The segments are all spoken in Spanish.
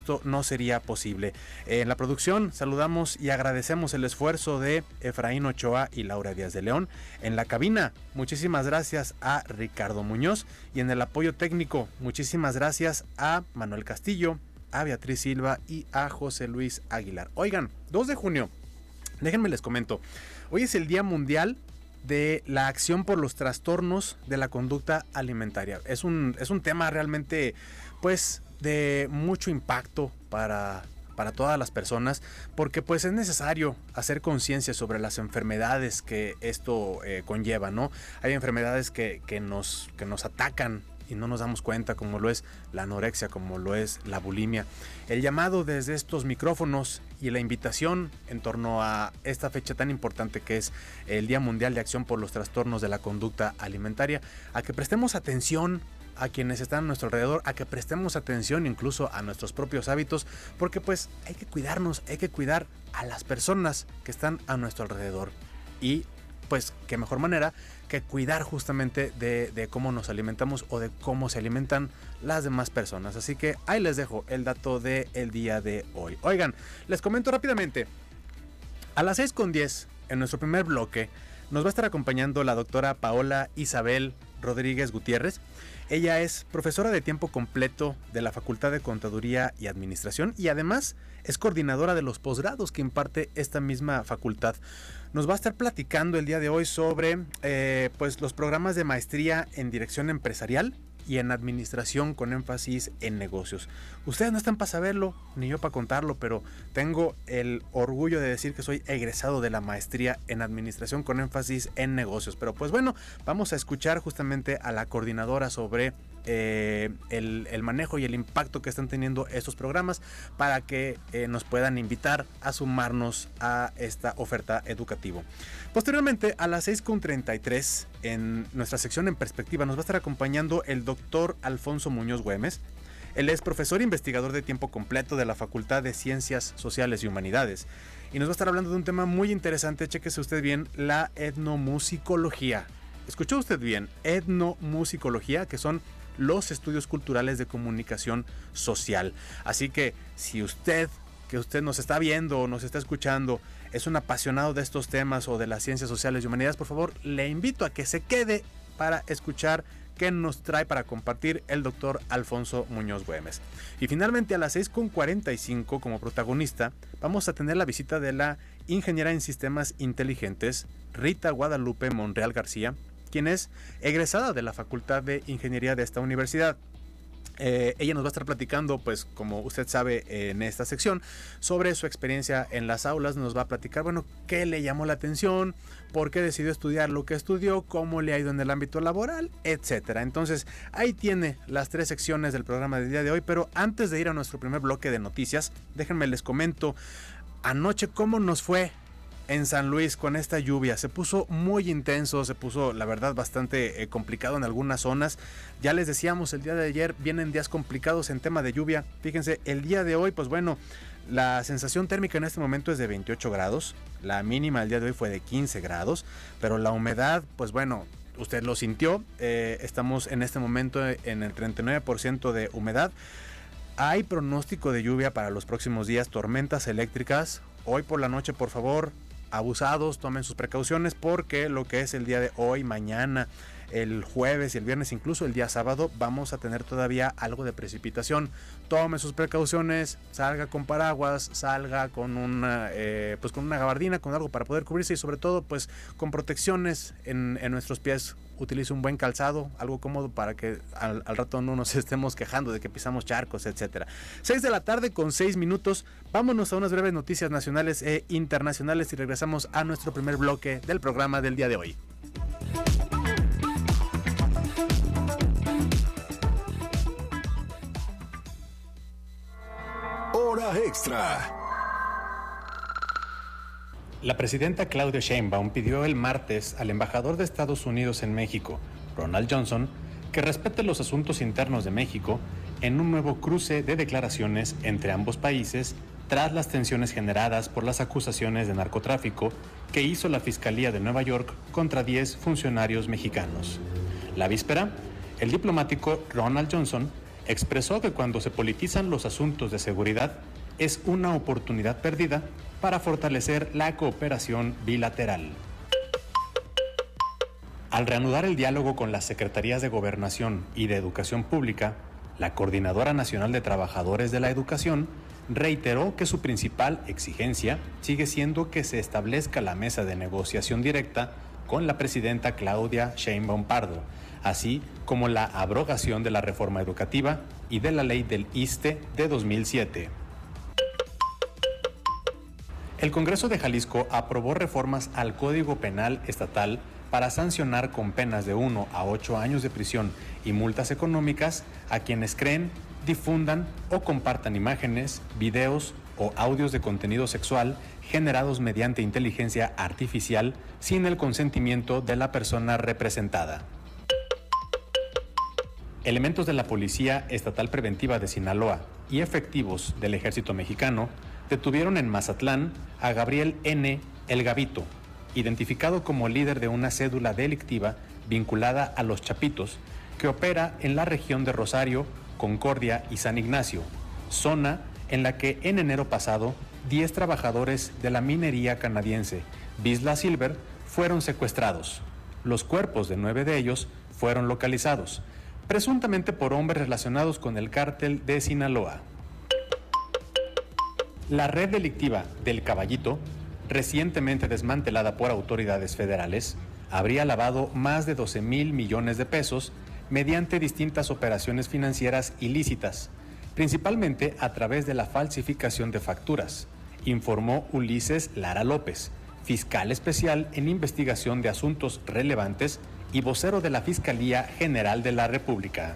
esto no sería posible. En la producción saludamos y agradecemos el esfuerzo de Efraín Ochoa y Laura Díaz de León. En la cabina, muchísimas gracias a Ricardo Muñoz. Y en el apoyo técnico, muchísimas gracias a Manuel Castillo, a Beatriz Silva y a José Luis Aguilar. Oigan, 2 de junio, déjenme les comento. Hoy es el Día Mundial de la Acción por los Trastornos de la Conducta Alimentaria. Es un tema realmente, pues, de mucho impacto para todas las personas, porque pues es necesario hacer conciencia sobre las enfermedades que esto conlleva, ¿no? Hay enfermedades que nos atacan y no nos damos cuenta, como lo es la anorexia, como lo es la bulimia. El llamado desde estos micrófonos y la invitación en torno a esta fecha tan importante que es el Día Mundial de Acción por los Trastornos de la Conducta Alimentaria, a que prestemos atención a quienes están a nuestro alrededor, a que prestemos atención incluso a nuestros propios hábitos, porque pues hay que cuidarnos, hay que cuidar a las personas que están a nuestro alrededor. Y pues qué mejor manera que cuidar justamente de cómo nos alimentamos o de cómo se alimentan las demás personas. Así que ahí les dejo el dato del día de hoy. Oigan, les comento rápidamente. A las 6:10, en nuestro primer bloque, nos va a estar acompañando la doctora Paola Isabel Rodríguez Gutiérrez. Ella es profesora de tiempo completo de la Facultad de Contaduría y Administración y además es coordinadora de los posgrados que imparte esta misma facultad. Nos va a estar platicando el día de hoy sobre pues los programas de maestría en dirección empresarial y en administración con énfasis en negocios. Ustedes no están para saberlo, ni yo para contarlo, pero tengo el orgullo de decir que soy egresado de la maestría en administración con énfasis en negocios. Pero pues bueno, vamos a escuchar justamente a la coordinadora sobre el manejo y el impacto que están teniendo estos programas para que nos puedan invitar a sumarnos a esta oferta educativa. Posteriormente, a las 6:33, en nuestra sección En Perspectiva, nos va a estar acompañando el doctor Alfonso Muñoz Güemes. Él es profesor investigador de tiempo completo de la Facultad de Ciencias Sociales y Humanidades. Y nos va a estar hablando de un tema muy interesante, chéquese usted bien, la etnomusicología. ¿Escuchó usted bien? Etnomusicología, que son los estudios culturales de comunicación social. Así que si usted nos está viendo o nos está escuchando, es un apasionado de estos temas o de las ciencias sociales y humanidades, por favor, le invito a que se quede para escuchar qué nos trae para compartir el doctor Alfonso Muñoz Güemes. Y finalmente, a las 6:45, como protagonista, vamos a tener la visita de la ingeniera en sistemas inteligentes, Rita Guadalupe Monreal García, quien es egresada de la Facultad de Ingeniería de esta universidad. Ella nos va a estar platicando, pues como usted sabe, en esta sección, sobre su experiencia en las aulas. Nos va a platicar, bueno, qué le llamó la atención, por qué decidió estudiar lo que estudió, cómo le ha ido en el ámbito laboral, etcétera. Entonces, ahí tiene las 3 secciones del programa del día de hoy, pero antes de ir a nuestro primer bloque de noticias, déjenme les comento anoche cómo nos fue en San Luis con esta lluvia. Se puso muy intenso, se puso la verdad bastante complicado en algunas zonas. Ya les decíamos, el día de ayer vienen días complicados en tema de lluvia. Fíjense, el día de hoy, pues bueno, la sensación térmica en este momento es de 28 grados. La mínima el día de hoy fue de 15 grados, pero la humedad, pues bueno, usted lo sintió. Estamos en este momento en el 39% de humedad. Hay pronóstico de lluvia para los próximos días, tormentas eléctricas. Hoy por la noche, por favor, abusados, tomen sus precauciones, porque lo que es el día de hoy, mañana, el jueves y el viernes, incluso el día sábado, vamos a tener todavía algo de precipitación. Tome sus precauciones, salga con paraguas, salga con una gabardina, con algo para poder cubrirse y sobre todo pues con protecciones en nuestros pies. Utilice un buen calzado, algo cómodo para que al rato no nos estemos quejando de que pisamos charcos, etcétera. 6 de la tarde con 6 minutos. Vámonos a unas breves noticias nacionales e internacionales y regresamos a nuestro primer bloque del programa del día de hoy. Hora extra. La presidenta Claudia Sheinbaum pidió el martes al embajador de Estados Unidos en México, Ronald Johnson, que respete los asuntos internos de México en un nuevo cruce de declaraciones entre ambos países tras las tensiones generadas por las acusaciones de narcotráfico que hizo la Fiscalía de Nueva York contra 10 funcionarios mexicanos. La víspera, el diplomático Ronald Johnson Expresó que cuando se politizan los asuntos de seguridad es una oportunidad perdida para fortalecer la cooperación bilateral. Al reanudar el diálogo con las Secretarías de Gobernación y de Educación Pública, la Coordinadora Nacional de Trabajadores de la Educación reiteró que su principal exigencia sigue siendo que se establezca la mesa de negociación directa con la presidenta Claudia Sheinbaum Pardo, así como la abrogación de la reforma educativa y de la ley del ISSSTE de 2007. El Congreso de Jalisco aprobó reformas al Código Penal Estatal para sancionar con penas de 1 a 8 años de prisión y multas económicas a quienes creen, difundan o compartan imágenes, videos o audios de contenido sexual generados mediante inteligencia artificial sin el consentimiento de la persona representada. Elementos de la Policía Estatal Preventiva de Sinaloa y efectivos del Ejército Mexicano detuvieron en Mazatlán a Gabriel N. El Gabito, identificado como líder de una cédula delictiva vinculada a Los Chapitos, que opera en la región de Rosario, Concordia y San Ignacio, zona en la que en enero pasado 10 trabajadores de la minería canadiense Vizsla Silver fueron secuestrados. Los cuerpos de 9 de ellos fueron localizados, presuntamente por hombres relacionados con el cártel de Sinaloa. La red delictiva del Caballito, recientemente desmantelada por autoridades federales, habría lavado más de 12,000 millones de pesos mediante distintas operaciones financieras ilícitas, principalmente a través de la falsificación de facturas, informó Ulises Lara López, fiscal especial en investigación de asuntos relevantes y vocero de la Fiscalía General de la República.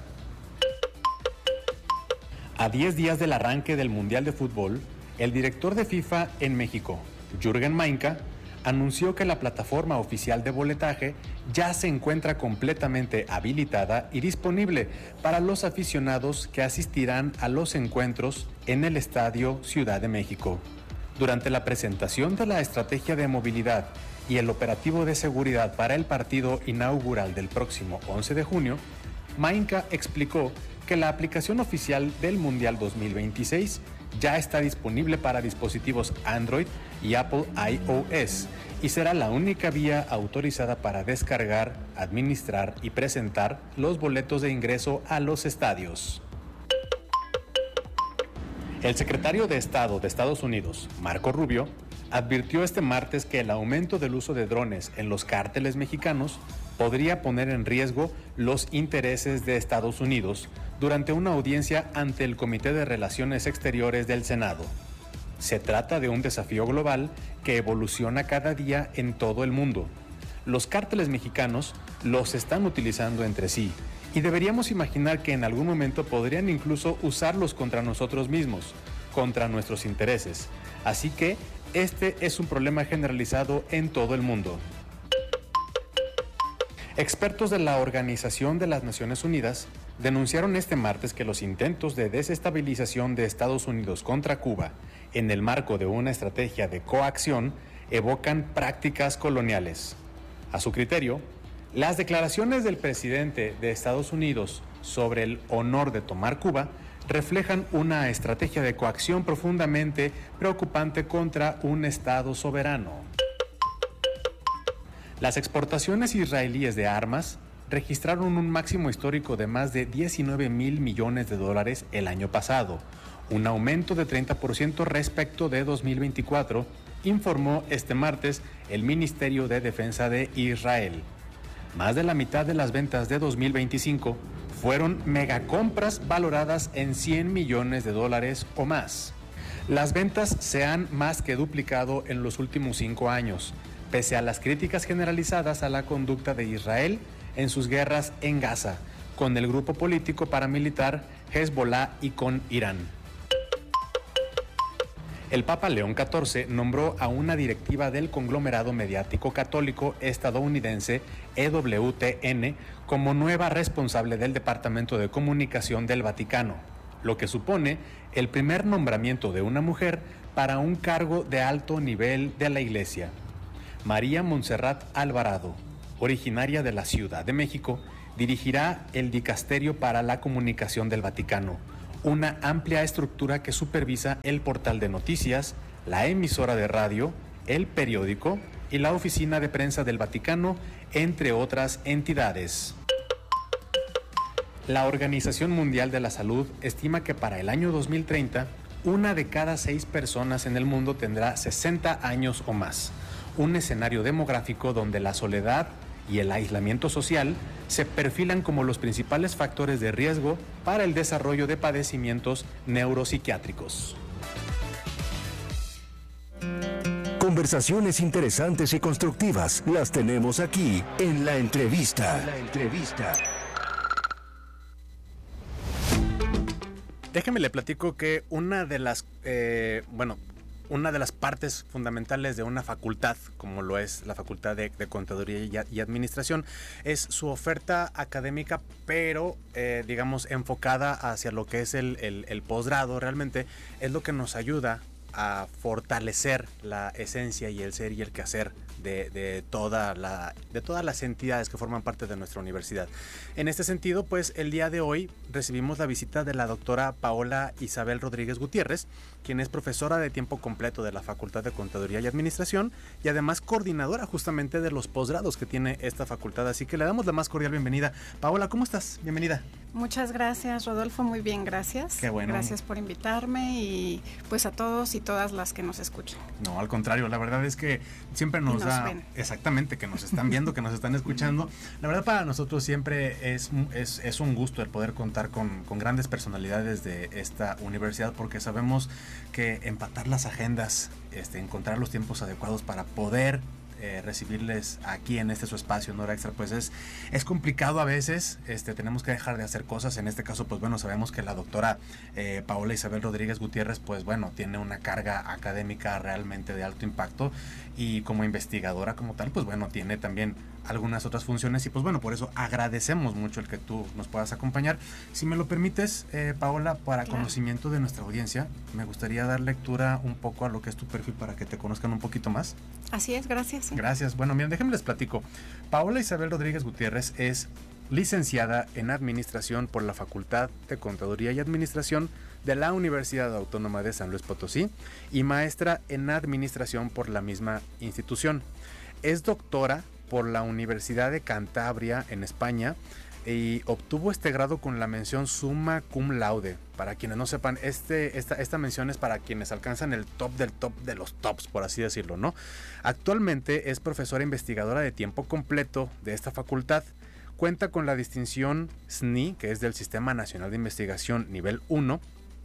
A 10 días del arranque del Mundial de Fútbol, el director de FIFA en México, Jürgen Mainka, anunció que la plataforma oficial de boletaje ya se encuentra completamente habilitada y disponible para los aficionados que asistirán a los encuentros en el Estadio Ciudad de México. Durante la presentación de la estrategia de movilidad y el operativo de seguridad para el partido inaugural del próximo 11 de junio, Mainka explicó que la aplicación oficial del Mundial 2026 ya está disponible para dispositivos Android y Apple iOS y será la única vía autorizada para descargar, administrar y presentar los boletos de ingreso a los estadios. El secretario de Estado de Estados Unidos, Marco Rubio, advirtió este martes que el aumento del uso de drones en los cárteles mexicanos podría poner en riesgo los intereses de Estados Unidos durante una audiencia ante el Comité de Relaciones Exteriores del Senado. Se trata de un desafío global que evoluciona cada día en todo el mundo. Los cárteles mexicanos los están utilizando entre sí y deberíamos imaginar que en algún momento podrían incluso usarlos contra nosotros mismos, contra nuestros intereses. Así que este es un problema generalizado en todo el mundo. Expertos de la Organización de las Naciones Unidas denunciaron este martes que los intentos de desestabilización de Estados Unidos contra Cuba en el marco de una estrategia de coacción evocan prácticas coloniales. A su criterio, las declaraciones del presidente de Estados Unidos sobre el honor de tomar Cuba reflejan una estrategia de coacción profundamente preocupante contra un Estado soberano. Las exportaciones israelíes de armas registraron un máximo histórico de más de 19,000 millones de dólares el año pasado, un aumento de 30% respecto de 2024, informó este martes el Ministerio de Defensa de Israel. Más de la mitad de las ventas de 2025 fueron megacompras valoradas en 100 millones de dólares o más. Las ventas se han más que duplicado en los últimos 5 años, pese a las críticas generalizadas a la conducta de Israel en sus guerras en Gaza, con el grupo político paramilitar Hezbollah y con Irán. El Papa León XIV nombró a una directiva del conglomerado mediático católico estadounidense EWTN como nueva responsable del Departamento de Comunicación del Vaticano, lo que supone el primer nombramiento de una mujer para un cargo de alto nivel de la Iglesia. María Montserrat Alvarado, originaria de la Ciudad de México, Dirigirá el Dicasterio para la Comunicación del Vaticano, una amplia estructura que supervisa el portal de noticias, la emisora de radio, el periódico y la oficina de prensa del Vaticano, entre otras entidades. La Organización Mundial de la Salud estima que para el año 2030, 1 de cada 6 personas en el mundo tendrá 60 años o más. Un escenario demográfico donde la soledad y el aislamiento social se perfilan como los principales factores de riesgo para el desarrollo de padecimientos neuropsiquiátricos. Conversaciones interesantes y constructivas las tenemos aquí en La Entrevista. Déjeme le platico que una de las partes fundamentales de una facultad, como lo es la Facultad de Contaduría y Administración, es su oferta académica, pero digamos enfocada hacia lo que es el posgrado. Realmente es lo que nos ayuda a fortalecer la esencia y el ser y el quehacer de todas las entidades que forman parte de nuestra universidad. En este sentido, pues el día de hoy recibimos la visita de la doctora Paola Isabel Rodríguez Gutiérrez, quien es profesora de tiempo completo de la Facultad de Contaduría y Administración y además coordinadora justamente de los posgrados que tiene esta facultad. Así que le damos la más cordial bienvenida. Paola, ¿cómo estás? Bienvenida. Muchas gracias, Rodolfo. Muy bien, gracias. Qué bueno. Gracias por invitarme y pues a todos y todas las que nos escuchan. No, al contrario, la verdad es que siempre nos da... ven. Exactamente, que nos están viendo, que nos están escuchando. La verdad para nosotros siempre es un gusto el poder contar con grandes personalidades de esta universidad, porque sabemos que empatar las agendas, encontrar los tiempos adecuados para poder recibirles aquí en su espacio en Hora Extra, pues es complicado a veces. Tenemos que dejar de hacer cosas. En este caso, pues bueno, sabemos que la doctora Paola Isabel Rodríguez Gutiérrez, pues bueno, tiene una carga académica realmente de alto impacto, y como investigadora como tal, pues bueno, tiene también algunas otras funciones, y pues bueno, por eso agradecemos mucho el que tú nos puedas acompañar. Si me lo permites, Paola, para Claro. Conocimiento de nuestra audiencia, me gustaría dar lectura un poco a lo que es tu perfil para que te conozcan un poquito más. Así es, gracias. Gracias. Bueno, miren, déjenme les platico. Paola Isabel Rodríguez Gutiérrez es licenciada en Administración por la Facultad de Contaduría y Administración de la Universidad Autónoma de San Luis Potosí y maestra en Administración por la misma institución. Es doctora por la Universidad de Cantabria en España y obtuvo este grado con la mención Summa Cum Laude. Para quienes no sepan, esta mención es para quienes alcanzan el top del top de los tops, por así decirlo, ¿no? Actualmente es profesora investigadora de tiempo completo de esta facultad. Cuenta con la distinción SNI, que es del Sistema Nacional de Investigación nivel 1.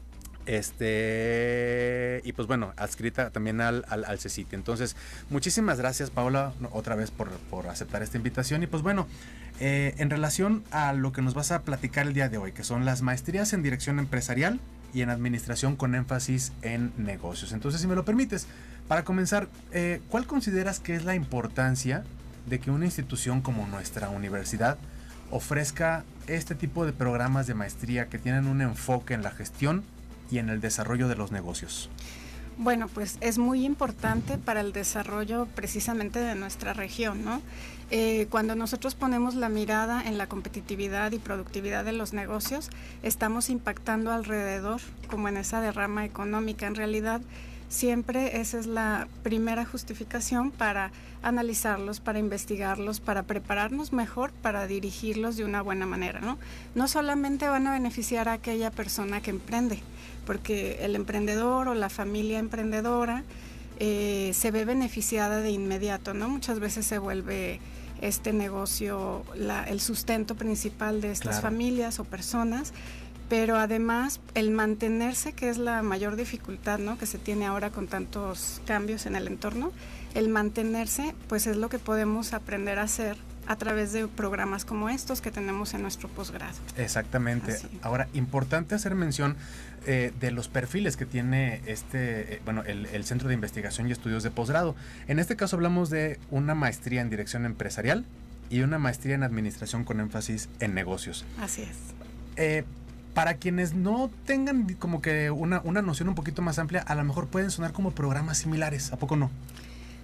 Y pues bueno, adscrita también al CECITI. Entonces, muchísimas gracias, Paola, otra vez por aceptar esta invitación. Y pues bueno, en relación a lo que nos vas a platicar el día de hoy, que son las maestrías en Dirección Empresarial y en Administración con énfasis en negocios. Entonces, si me lo permites, para comenzar, ¿cuál consideras que es la importancia de que una institución como nuestra universidad ofrezca este tipo de programas de maestría que tienen un enfoque en la gestión y en el desarrollo de los negocios? Bueno, pues es muy importante para el desarrollo precisamente de nuestra región, ¿no? Cuando nosotros ponemos la mirada en la competitividad y productividad de los negocios, estamos impactando alrededor, como en esa derrama económica. En realidad, siempre esa es la primera justificación para analizarlos, para investigarlos, para prepararnos mejor, para dirigirlos de una buena manera, ¿no? No solamente van a beneficiar a aquella persona que emprende, porque el emprendedor o la familia emprendedora se ve beneficiada de inmediato, ¿no? Muchas veces se vuelve este negocio el sustento principal de estas familias o personas, pero además el mantenerse, que es la mayor dificultad, ¿no?, que se tiene ahora con tantos cambios en el entorno, el mantenerse pues es lo que podemos aprender a hacer a través de programas como estos que tenemos en nuestro posgrado. Exactamente. Así. Ahora, importante hacer mención de los perfiles que tiene el Centro de Investigación y Estudios de Posgrado. En este caso hablamos de una maestría en Dirección Empresarial y una maestría en Administración con énfasis en negocios. Así es. Para quienes no tengan como que una noción un poquito más amplia, a lo mejor pueden sonar como programas similares, ¿a poco no?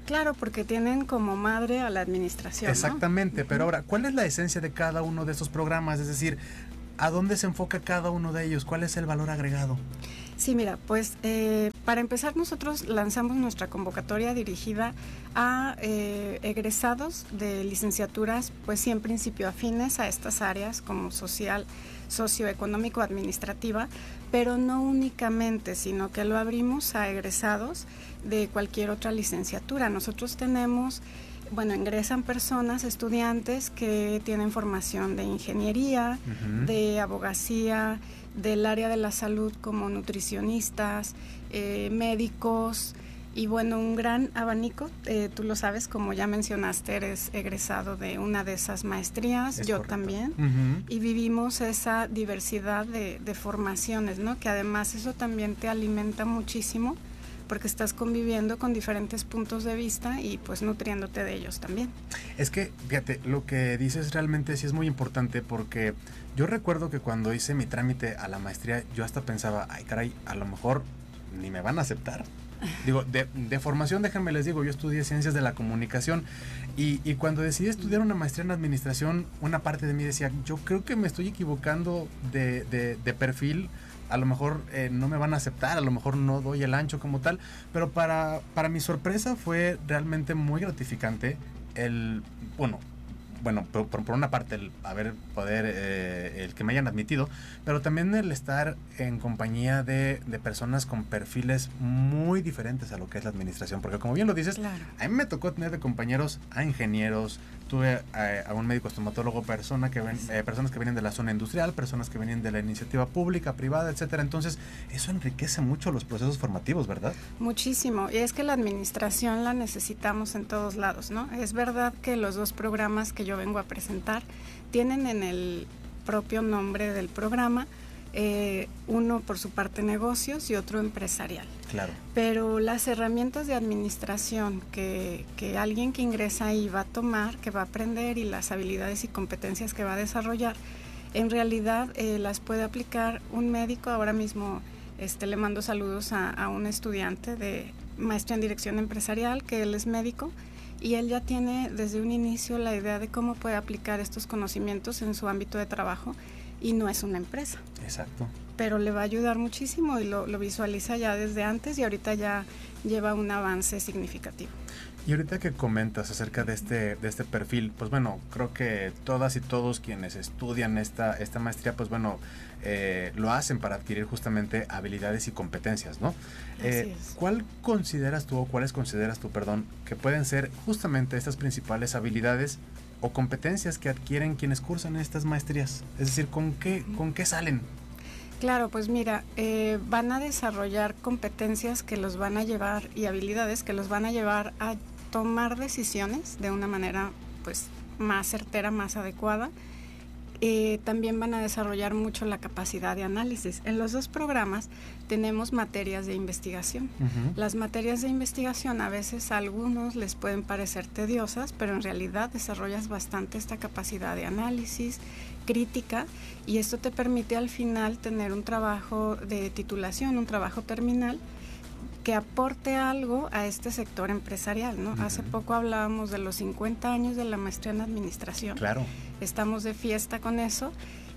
Claro, porque tienen como madre a la administración, Exactamente, ¿no? pero ahora, ¿cuál es la esencia de cada uno de estos programas? Es decir, ¿a dónde se enfoca cada uno de ellos? ¿Cuál es el valor agregado? Sí, mira, pues para empezar nosotros lanzamos nuestra convocatoria dirigida a egresados de licenciaturas, pues sí en principio afines a estas áreas como social, socioeconómico, administrativa, pero no únicamente, sino que lo abrimos a egresados de cualquier otra licenciatura. Nosotros tenemos, bueno, ingresan personas, estudiantes que tienen formación de ingeniería, de abogacía, del área de la salud como nutricionistas, médicos y bueno, un gran abanico. Tú lo sabes, como ya mencionaste, eres egresado de una de esas maestrías, yo correcto. También, y vivimos esa diversidad de formaciones, ¿no? Que además eso también te alimenta muchísimo porque estás conviviendo con diferentes puntos de vista y pues nutriéndote de ellos también. Es que, fíjate, lo que dices realmente sí es muy importante porque yo recuerdo que cuando hice mi trámite a la maestría, yo hasta pensaba, ay caray, a lo mejor ni me van a aceptar. Digo, de formación, déjenme les digo, yo estudié Ciencias de la Comunicación y cuando decidí estudiar una maestría en Administración, una parte de mí decía, yo creo que me estoy equivocando de perfil. A lo mejor no me van a aceptar, a lo mejor no doy el ancho como tal, pero para mi sorpresa fue realmente muy gratificante el, bueno, por una parte el el que me hayan admitido, pero también el estar en compañía de personas con perfiles muy diferentes a lo que es la administración, porque como bien lo dices, claro. A mí me tocó tener de compañeros a ingenieros, tuve a un médico estomatólogo, personas que vienen de la zona industrial, personas que vienen de la iniciativa pública, privada, etcétera. Entonces, eso enriquece mucho los procesos formativos, ¿verdad? Muchísimo, y es que la administración la necesitamos en todos lados, ¿no? Es verdad que los dos programas que yo vengo a presentar tienen en el propio nombre del programa uno por su parte negocios y otro empresarial. Claro. Pero las herramientas de administración que alguien que ingresa ahí va a tomar, que va a aprender y las habilidades y competencias que va a desarrollar, en realidad las puede aplicar un médico. Ahora mismo le mando saludos a un estudiante de maestría en dirección empresarial, que él es médico, y él ya tiene desde un inicio la idea de cómo puede aplicar estos conocimientos en su ámbito de trabajo y no es una empresa. Exacto. Pero le va a ayudar muchísimo y lo visualiza ya desde antes y ahorita ya lleva un avance significativo. Y ahorita que comentas acerca de este perfil, pues bueno, creo que todas y todos quienes estudian esta maestría, pues bueno, lo hacen para adquirir justamente habilidades y competencias, ¿no? Así es. ¿Cuáles consideras tú, que pueden ser justamente estas principales habilidades o competencias que adquieren quienes cursan estas maestrías? Es decir, ¿con qué salen? Claro, pues mira, van a desarrollar competencias que los van a llevar y habilidades que los van a llevar a tomar decisiones de una manera pues más certera, más adecuada. También van a desarrollar mucho la capacidad de análisis. En los dos programas tenemos materias de investigación. Las materias de investigación a veces a algunos les pueden parecer tediosas, pero en realidad desarrollas bastante esta capacidad de análisis, crítica, y esto te permite al final tener un trabajo de titulación, un trabajo terminal que aporte algo a este sector empresarial, ¿no? Hace poco hablábamos de los 50 años de la maestría en administración. Claro. Estamos de fiesta con eso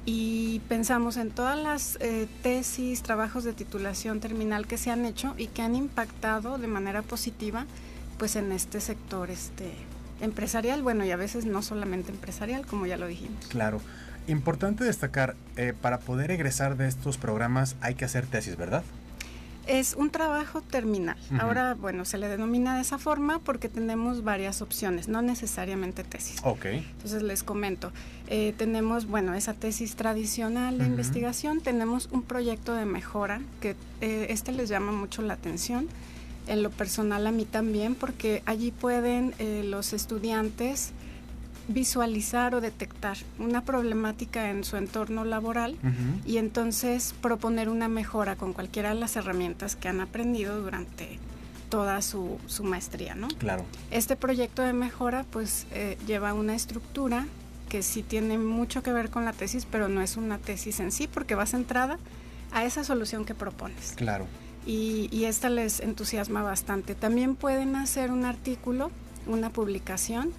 y pensamos en todas las tesis, trabajos de titulación terminal que se han hecho y que han impactado de manera positiva pues en este sector empresarial, bueno, y a veces no solamente empresarial, como ya lo dijimos. Claro. Importante destacar, para poder egresar de estos programas hay que hacer tesis, ¿verdad? Es un trabajo terminal. Ahora, bueno, se le denomina de esa forma porque tenemos varias opciones, no necesariamente tesis. Ok. Entonces les comento, tenemos, bueno, esa tesis tradicional de investigación, tenemos un proyecto de mejora que les llama mucho la atención, en lo personal a mí también, porque allí pueden los estudiantes visualizar o detectar una problemática en su entorno laboral y entonces proponer una mejora con cualquiera de las herramientas que han aprendido durante toda su maestría, ¿no? Claro. Este proyecto de mejora pues lleva una estructura que sí tiene mucho que ver con la tesis, pero no es una tesis en sí porque va centrada a esa solución que propones. Claro. y esta les entusiasma bastante. También pueden hacer un artículo, una publicación.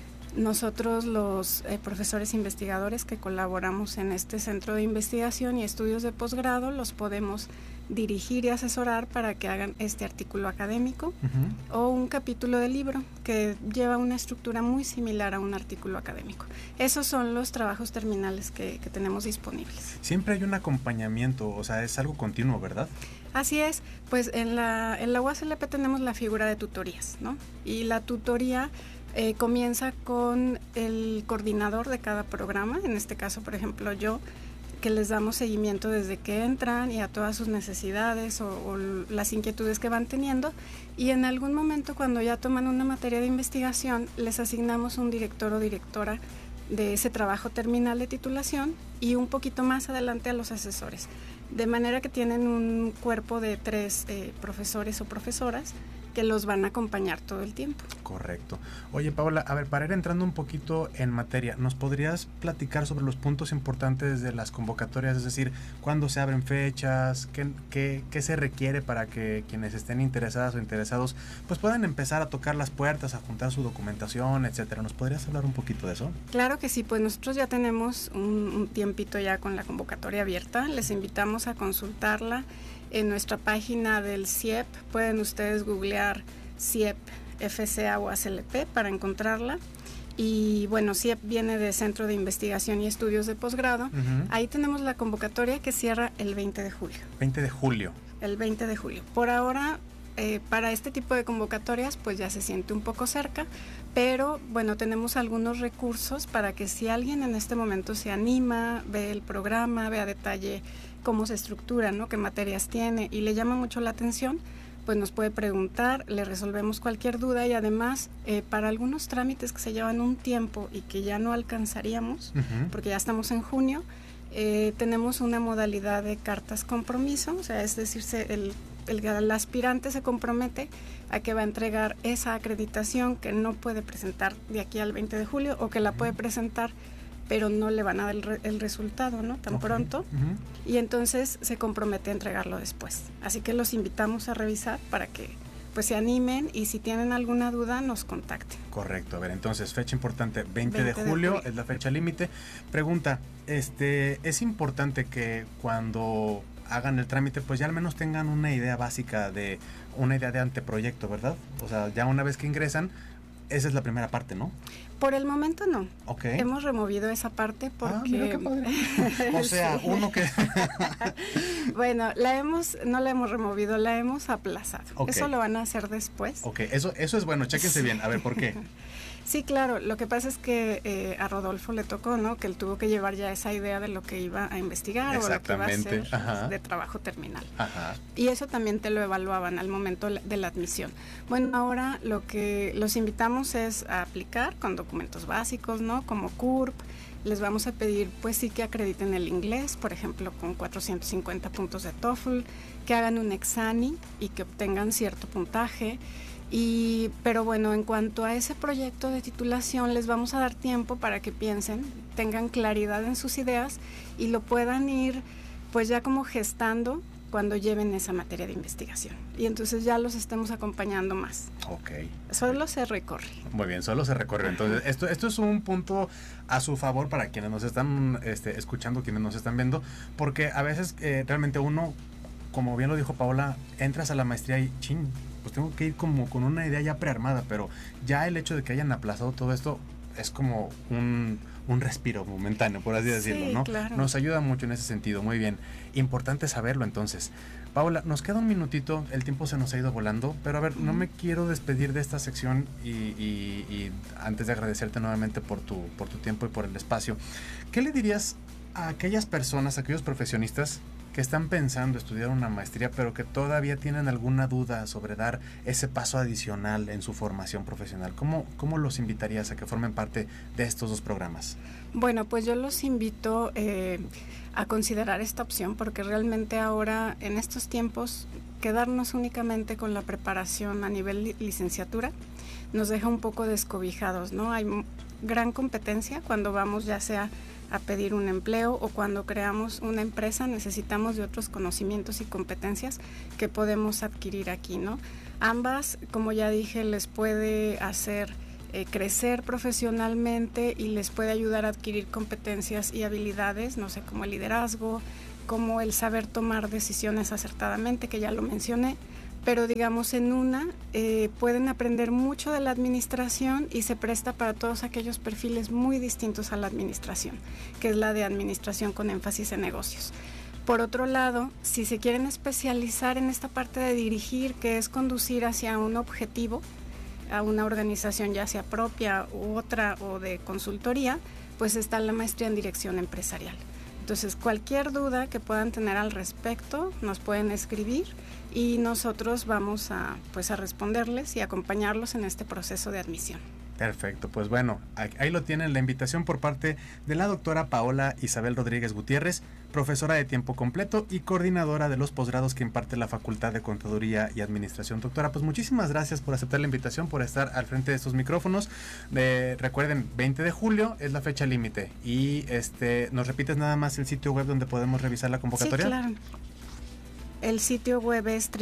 Nosotros los profesores investigadores que colaboramos en este centro de investigación y estudios de posgrado los podemos dirigir y asesorar para que hagan este artículo académico o un capítulo de libro que lleva una estructura muy similar a un artículo académico. Esos son los trabajos terminales que tenemos disponibles. Siempre hay un acompañamiento, o sea, es algo continuo, ¿verdad? Así es, pues en la UASLP tenemos la figura de tutorías, ¿no? Y la tutoría comienza con el coordinador de cada programa, en este caso, por ejemplo, yo, que les damos seguimiento desde que entran y a todas sus necesidades o las inquietudes que van teniendo, y en algún momento cuando ya toman una materia de investigación les asignamos un director o directora de ese trabajo terminal de titulación y un poquito más adelante a los asesores, de manera que tienen un cuerpo de 3 profesores o profesoras que los van a acompañar todo el tiempo. Correcto. Oye, Paola, a ver, para ir entrando un poquito en materia, ¿nos podrías platicar sobre los puntos importantes de las convocatorias? Es decir, ¿cuándo se abren fechas? ¿Qué se requiere para que quienes estén interesadas o interesados pues puedan empezar a tocar las puertas, a juntar su documentación, etcétera? ¿Nos podrías hablar un poquito de eso? Claro que sí, pues nosotros ya tenemos un tiempito ya con la convocatoria abierta. Les invitamos a consultarla en nuestra página del CIEP. Pueden ustedes googlear CIEP FCA UASLP para encontrarla. Y bueno, CIEP viene de Centro de Investigación y Estudios de Posgrado. Ahí tenemos la convocatoria que cierra el 20 de julio. 20 de julio. El 20 de julio. Por ahora, para este tipo de convocatorias, pues ya se siente un poco cerca, pero bueno, tenemos algunos recursos para que si alguien en este momento se anima, ve el programa, ve a detalle cómo se estructura, ¿no? Qué materias tiene y le llama mucho la atención, pues nos puede preguntar, le resolvemos cualquier duda y además para algunos trámites que se llevan un tiempo y que ya no alcanzaríamos, porque ya estamos en junio, tenemos una modalidad de cartas compromiso, o sea, es decir, el aspirante se compromete a que va a entregar esa acreditación que no puede presentar de aquí al 20 de julio o que la puede presentar pero no le van a dar el resultado, ¿no? Tan pronto. Y entonces se compromete a entregarlo después. Así que los invitamos a revisar para que pues se animen y si tienen alguna duda nos contacten. Correcto. A ver, entonces, fecha importante, 20 de julio es la fecha límite. Pregunta, es importante que cuando hagan el trámite, pues ya al menos tengan una idea básica de anteproyecto, ¿verdad? O sea, ya una vez que ingresan, esa es la primera parte, ¿no? Por el momento no. Okay. Hemos removido esa parte porque... mira qué padre. O sea, sí. Uno que... Bueno, no la hemos removido, la hemos aplazado. Okay. Eso lo van a hacer después. Ok, eso es bueno, chéquense bien. A ver, ¿por qué? Sí, claro, lo que pasa es que a Rodolfo le tocó, ¿no? Que él tuvo que llevar ya esa idea de lo que iba a investigar o lo que iba a hacer de trabajo terminal. Y eso también te lo evaluaban al momento de la admisión. Bueno, ahora lo que los invitamos es a aplicar con documentos básicos, ¿no? Como CURP. Les vamos a pedir, pues sí, que acrediten el inglés, por ejemplo, con 450 puntos de TOEFL, que hagan un examen y que obtengan cierto puntaje. Pero bueno, en cuanto a ese proyecto de titulación, les vamos a dar tiempo para que piensen, tengan claridad en sus ideas y lo puedan ir pues ya como gestando cuando lleven esa materia de investigación. Y entonces ya los estemos acompañando más. Ok. Solo se recorre. Muy bien, solo se recorre. Entonces, esto es un punto a su favor para quienes nos están escuchando, quienes nos están viendo, porque a veces realmente uno, como bien lo dijo Paola, entras a la maestría y pues tengo que ir como con una idea ya prearmada, pero ya el hecho de que hayan aplazado todo esto es como un respiro momentáneo, por así decirlo, ¿no? Claro. Nos ayuda mucho en ese sentido, muy bien. Importante saberlo entonces. Paola, nos queda un minutito, el tiempo se nos ha ido volando, pero a ver, no me quiero despedir de esta sección y antes de agradecerte nuevamente por tu tiempo y por el espacio, ¿qué le dirías a aquellas personas, a aquellos profesionistas que están pensando estudiar una maestría, pero que todavía tienen alguna duda sobre dar ese paso adicional en su formación profesional? ¿Cómo los invitarías a que formen parte de estos dos programas? Bueno, pues yo los invito a considerar esta opción, porque realmente ahora, en estos tiempos, quedarnos únicamente con la preparación a nivel licenciatura nos deja un poco descobijados, ¿no? Hay gran competencia cuando vamos ya sea a pedir un empleo, o cuando creamos una empresa necesitamos de otros conocimientos y competencias que podemos adquirir aquí, ¿no? Ambas, como ya dije, les puede hacer crecer profesionalmente y les puede ayudar a adquirir competencias y habilidades, no sé, como el liderazgo, como el saber tomar decisiones acertadamente, que ya lo mencioné. Pero digamos, en una pueden aprender mucho de la administración y se presta para todos aquellos perfiles muy distintos a la administración, que es la de administración con énfasis en negocios. Por otro lado, si se quieren especializar en esta parte de dirigir, que es conducir hacia un objetivo, a una organización ya sea propia u otra o de consultoría, pues está la maestría en dirección empresarial. Entonces, cualquier duda que puedan tener al respecto, nos pueden escribir y nosotros vamos a responderles y acompañarlos en este proceso de admisión. Perfecto, pues bueno, ahí lo tienen, la invitación por parte de la doctora Paola Isabel Rodríguez Gutiérrez, profesora de tiempo completo y coordinadora de los posgrados que imparte la Facultad de Contaduría y Administración. Doctora, pues muchísimas gracias por aceptar la invitación, por estar al frente de estos micrófonos. Recuerden, 20 de julio es la fecha límite y ¿nos repites nada más el sitio web donde podemos revisar la convocatoria? Sí, claro. El sitio web es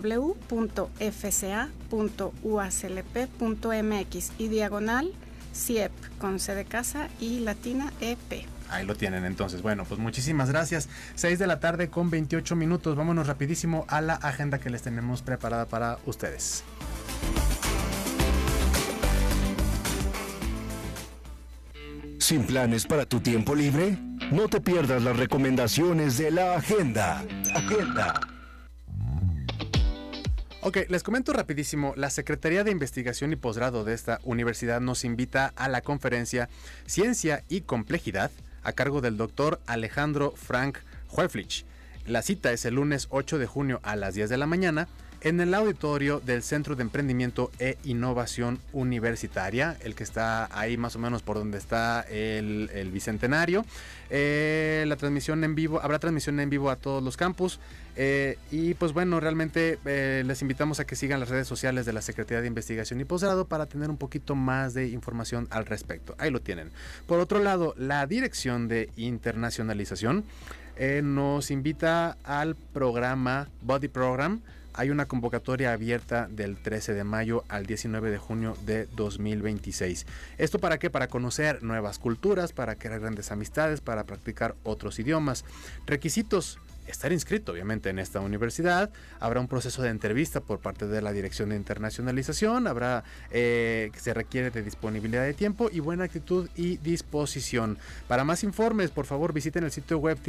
www.fca.uaclp.mx y /CIEP con C de casa y latina EP. Ahí lo tienen entonces. Bueno, pues muchísimas gracias. 6 de la tarde con 28 minutos. Vámonos rapidísimo a la agenda que les tenemos preparada para ustedes. ¿Sin planes para tu tiempo libre? No te pierdas las recomendaciones de la agenda. Ok, les comento rapidísimo. La Secretaría de Investigación y Posgrado de esta universidad nos invita a la conferencia Ciencia y Complejidad a cargo del doctor Alejandro Frank Hueflich. La cita es el lunes 8 de junio a las 10 de la mañana en el auditorio del Centro de Emprendimiento e Innovación Universitaria, el que está ahí más o menos por donde está el Bicentenario. La transmisión en vivo, habrá transmisión en vivo a todos los campus. Y pues bueno, realmente les invitamos a que sigan las redes sociales de la Secretaría de Investigación y Posgrado para tener un poquito más de información al respecto. Ahí lo tienen. Por otro lado, la Dirección de Internacionalización nos invita al programa Buddy Program. Hay una convocatoria abierta del 13 de mayo al 19 de junio de 2026. ¿Esto para qué? Para conocer nuevas culturas, para crear grandes amistades, para practicar otros idiomas. Requisitos: estar inscrito obviamente en esta universidad. Habrá un proceso de entrevista por parte de la Dirección de Internacionalización. Se requiere de disponibilidad de tiempo y buena actitud y disposición. Para más informes, por favor, visiten el sitio web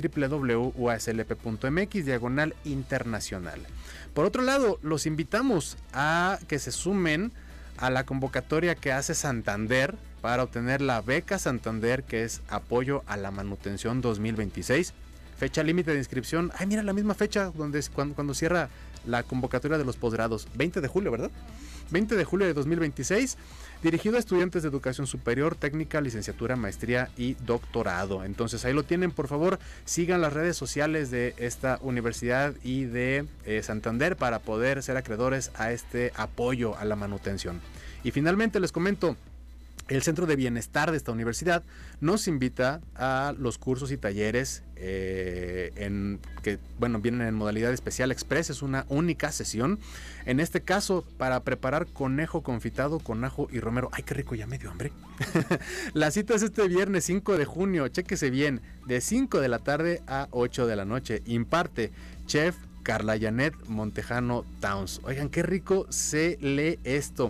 www.uaslp.mx/internacional. Por otro lado, los invitamos a que se sumen a la convocatoria que hace Santander para obtener la beca Santander, que es Apoyo a la Manutención 2026. Fecha límite de inscripción. Ay, mira, la misma fecha cuando cierra la convocatoria de los posgrados. 20 de julio, ¿verdad? 20 de julio de 2026. Dirigido a estudiantes de educación superior, técnica, licenciatura, maestría y doctorado. Entonces ahí lo tienen, por favor, sigan las redes sociales de esta universidad y de Santander para poder ser acreedores a este apoyo a la manutención. Y finalmente les comento, el Centro de Bienestar de esta universidad nos invita a los cursos y talleres que vienen en modalidad especial express. Es una única sesión. En este caso, para preparar conejo confitado con ajo y romero. ¡Ay, qué rico! Ya me dio hambre. La cita es este viernes 5 de junio. Chéquese bien. De 5 de la tarde a 8 de la noche. Imparte Chef Carla Janet Montejano Towns. Oigan, qué rico se lee esto.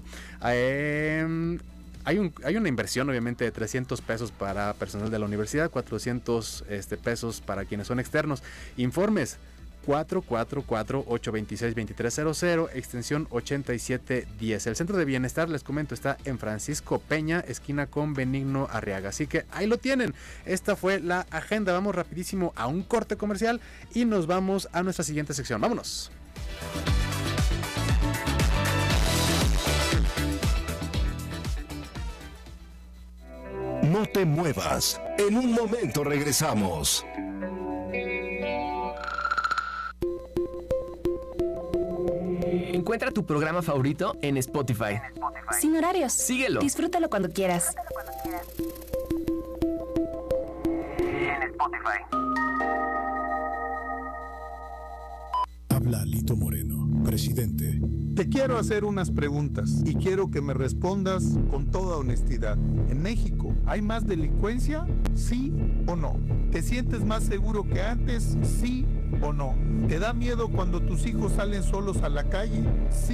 Hay una inversión obviamente de 300 pesos para personal de la universidad, 400 pesos para quienes son externos. Informes 444-826-2300, extensión 8710. El Centro de Bienestar, les comento, está en Francisco Peña, esquina con Benigno Arriaga. Así que ahí lo tienen. Esta fue la agenda. Vamos rapidísimo a un corte comercial y nos vamos a nuestra siguiente sección. ¡Vámonos! No te muevas. En un momento regresamos. Encuentra tu programa favorito en Spotify. Sin horarios. Síguelo. Disfrútalo cuando quieras. Habla Lito Moreno, presidente. Te quiero hacer unas preguntas y quiero que me respondas con toda honestidad. ¿En México hay más delincuencia? ¿Sí o no? ¿Te sientes más seguro que antes? ¿Sí o no? ¿Te da miedo cuando tus hijos salen solos a la calle? ¿Sí